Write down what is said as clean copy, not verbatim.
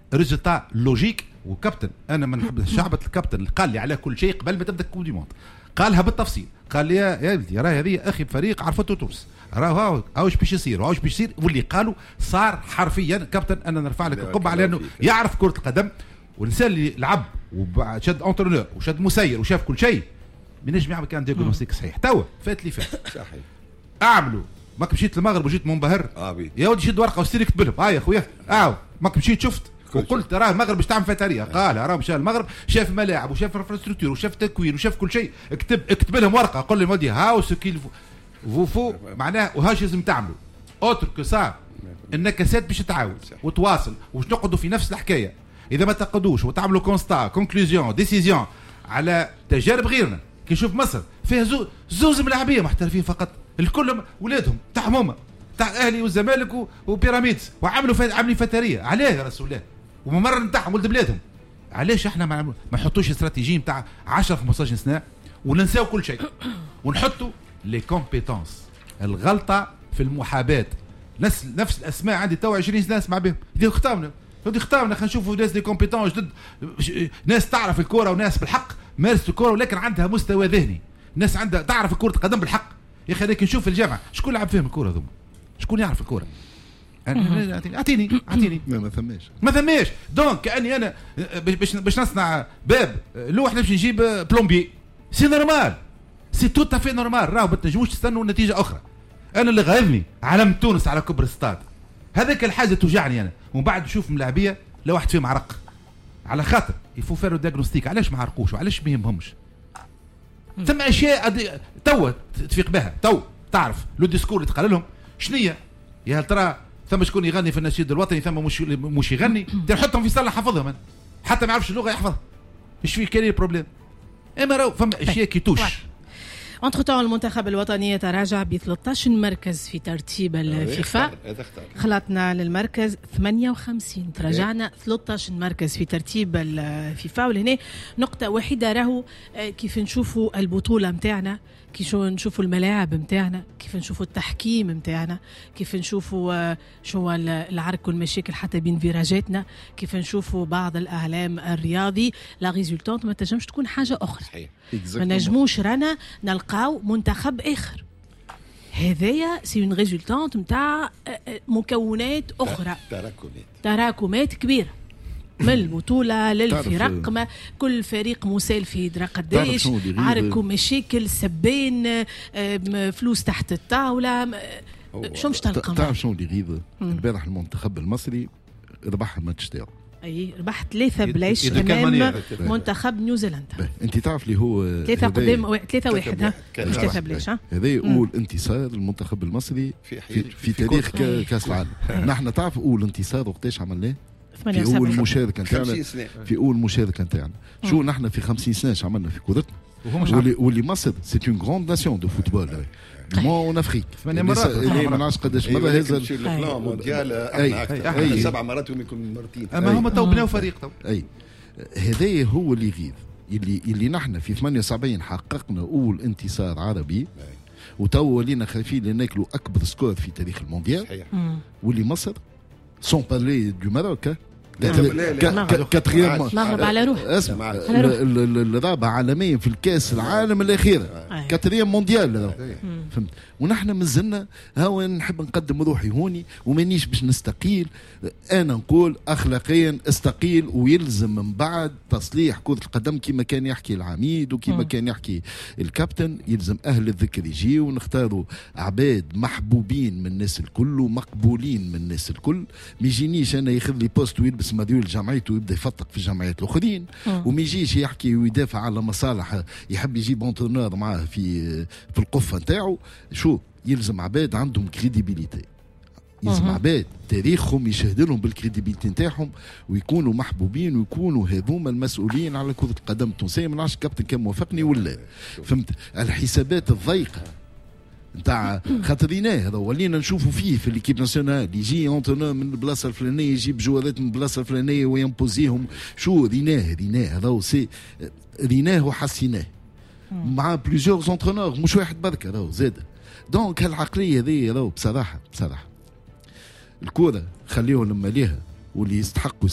ريزلتا لوجيك. وكابتن انا ما نحبش شعبة الكابتن اللي قال لي على كل شيء قبل ما تبدا الكوب دي موند، قالها بالتفصيل، قال لي يا ولدي راه هذه اخي فريق عرفته تونس، راه هاوش باش يصير وهاوش باش يصير، واللي قالوا صار حرفيا. كابتن انا نرفع لك القبعه على انه يعرف كره القدم، والانسان اللي لعب وشد انترونور وشد مسير وشاف كل شيء منجم يعمل كان دياغنوستيك صحيح. توا فات لي فات صحيح اعملوا. ماك مشيت للمغرب وجيت منبهر يا ودي شد ورقه وستيرك تبلهم يا خويا ماك مشيت شفت وقلت راه المغرب باش تعمل فتريه، قال راه مشى المغرب شاف ملاعب وشاف انفراستركتور وشاف تكوين وشاف كل شيء، اكتب لهم ورقه قول لهم ودي هاو سكيل فو معناه وهاش لازم تعملوا اوتر كو سا النكسات باش تعاود وتواصل وش نقعدوا في نفس الحكايه. اذا ما تقعدوش وتعملوا كونستا كونكلوزيون ديسيزيون على تجارب غيرنا، كي نشوف مصر فيها زوز ملاعبيه محترفين فقط، الكل ولادهم تاع حمومه تاع اهلي والزمالك وبيراميدز وعملوا عاملين فتريه. علاه يا رسول الله؟ وممر نتاعهم ولد بلادهم. علاش احنا ما نحطوش استراتيجيه نتاع 10 15 سنه وننساو كل شيء ونحطوا لي كومبيتونس؟ الغلطه في المحاباه. نفس الاسماء عندي تو 20 سنه اسمع بهم، اختارنا خلينا نشوفوا ناس دي كومبيتونس جدد، ناس تعرف الكوره وناس بالحق مارست الكوره ولكن عندها مستوى ذهني، ناس عندها تعرف كره القدم بالحق. يا اخي لكن نشوف الجامعه شكون لعب فيهم الكوره ذوما، شكون يعرف الكوره؟ اعطيني ما ثماش دونك كاني انا باش نصنع باب لوح نمشي نجيب بلومبي. سي نورمال، سي تو تافي نورمال. راهو ما تنجموش تستنوا نتيجه اخرى. انا اللي غايظني علم تونس على كبر الستاد، هذاك الحاجه توجعني انا. ومن بعد نشوف ملاعبيه لو واحد فيهم عرق على خاطر يفو فيرو دياغنوستيك علاش ما عرقوش وعلاش ما يهمهمش. ثم اشياء تو تفيق بها، تو تعرف لو ديسكور اللي تقال لهم شنية يا هل ترى ثم شكون يغني في النشيد الوطني ثم مش يغني تحطهم في صالة حفظهم حتى ما يعرفش اللغه يحفظها. ايش في كاين البروبليم؟ اما راهو فما اشياء كي توش. انتر تاع المنتخب الوطني تراجع ب 13 مركز في ترتيب الفيفا، خلطنا للمركز 58، تراجعنا 13 مركز في ترتيب الفيفا. ولهنا نقطة واحدة راهو كيف نشوفوا البطولة متاعنا، كيف نشوفوا الملاعب متاعنا، كيف نشوفوا التحكيم متاعنا، كيف نشوفوا شو العرك والمشاكل حتى بين فيراجاتنا، كيف نشوفوا بعض الإعلام الرياضي. لا ريزولتانت ما تنجمش تكون حاجة أخرى. ما نجموش رانا نلقاو منتخب آخر. هذايا سي اون ريزولتانت نتاع مكونات أخرى، تراكمات كبيرة من البطولة للفرق. ما كل فريق مسال في يدرى قداش عرك ومشاكل سبين فلوس تحت الطاولة. شو مش تلقى؟ تعرف شنو اللي غيظ البارح؟ المنتخب المصري ربح الماتش تاعو، اي ربح 3 بلاش امام منتخب نيوزيلندا. انت تعرف اللي هو 3 قدام 3-1 ها مش 3 بلاش. هذا يقول انتصار المنتخب المصري في تاريخ كاس العالم. نحن تعرف اول انتصار وقتاش عملناه؟ في اول مشاركه نتاعنا، في اول مشاركه نتاعنا. شو نحن في 50 سنه عملنا في كرتنا؟ واللي مصر سي اون غروند ناسيون دو فوتبول مون افريك 8 مرات اللي ما نعرفش قداش مره هذا البلان مونديال احنا 7 مرات ويمكن مرتين. اما هما تو بناو فريق تو. اي هذا هو اللي يغيظ، اللي نحن في 78 حققنا اول انتصار عربي وتو ولينا خايفين ناكلوا اكبر سكور في تاريخ المونديال. واللي مصر سون بارلي دو ماروك كاتريام مغرب على روح اسمع الرابع عالميا في الكاس العالم الاخيره، كاتريام مونديال فهمت. ونحن مازلنا هاو نحب نقدم روحي هوني ومانيش باش نستقيل. انا نقول اخلاقيا استقيل، ويلزم من بعد تصليح كرة القدم كما كان يحكي العميد وكما كان يحكي الكابتن. يلزم اهل الذكر يجيو ونختاروا عباد محبوبين من الناس الكل ومقبولين من الناس الكل. ما يجينيش انا ياخذ لي بوست ويلبس مديول جمعيته ويبدا يفتق في الجمعيات الاخرين وما يجيش يحكي ويدافع على مصالح، يحب يجيب انترنور معاه في القفه نتاعو. شو يلزم عباد عندهم كريديبيليتي، يلزم عباد تاريخهم يشهد لهم بالكريديبيليتي نتاعهم ويكونوا محبوبين ويكونوا هذوما المسؤولين على كرة القدم التونسية. ما نعرفش الكابتن كان موافقني ولا فهمت. الحسابات الضيقة نتاع خاطريناه هذا ولينا نشوفوا فيه في ليكيب ناسيونال، يجي انترنور من البلاصه الفلانيه يجيب جوارات من البلاصه الفلانيه ويمبوزيهم. شو ريناه هذا سي ريناه وحسيناه مع بليزيور انترنور مش واحد برك هذا زاد. دونك هالعقليه هذه بصراحه الكوره خليهم لما ليها واللي يستحقوا